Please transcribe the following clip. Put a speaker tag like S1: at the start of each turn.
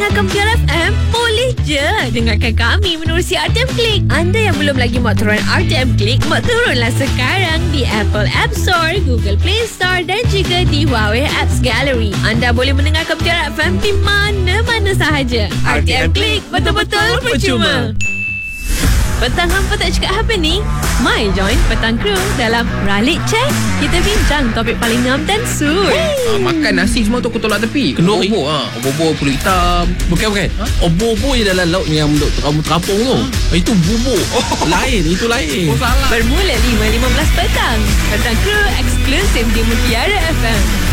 S1: Mutiara FM, boleh je dengarkan kami menerusi RTM Click. Anda yang belum lagi muat turun RTM Click, muat turunlah sekarang di Apple App Store, Google Play Store dan juga di Huawei Apps Gallery. Anda boleh mendengarkan Mutiara FM di mana-mana sahaja. RTM Click, betul-betul percuma. Petang hampa tak cakap apa ni? Mai join Petang Kru dalam Ralik Check. Kita bincang topik paling ngam dan sur.
S2: Makan nasi semua tu aku tolak tepi.
S3: Kenduri?
S2: Obor kulit hitam.
S3: Bukan. Obor-obor je dalam laut yang kamu terapung tu. Itu bubur. Lain, itu lain.
S2: Oh salah.
S1: Bermula 5.15 petang. Petang Kru eksklusif di Mutiara FM.